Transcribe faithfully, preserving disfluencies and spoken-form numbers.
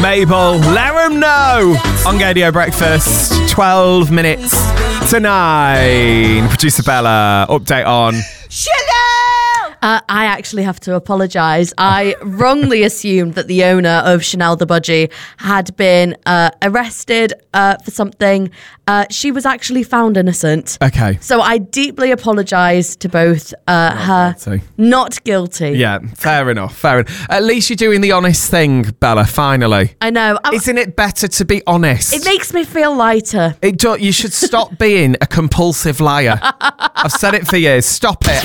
Mabel, let them know. On Gadio Breakfast, twelve minutes to nine. Producer Bella, update on... Chanel! Uh, I actually have to apologise. I wrongly assumed that the owner of Chanel the Budgie had been uh, arrested uh, for something. Uh, she was actually found innocent. Okay. So I deeply apologise to both uh, her. Guilty. Not guilty. Yeah, fair enough, fair enough. At least you're doing the honest thing, Bella, finally. I know. I'm, Isn't it better to be honest? it makes me feel lighter. It do, you should stop being a compulsive liar. I've said it for years. Stop it.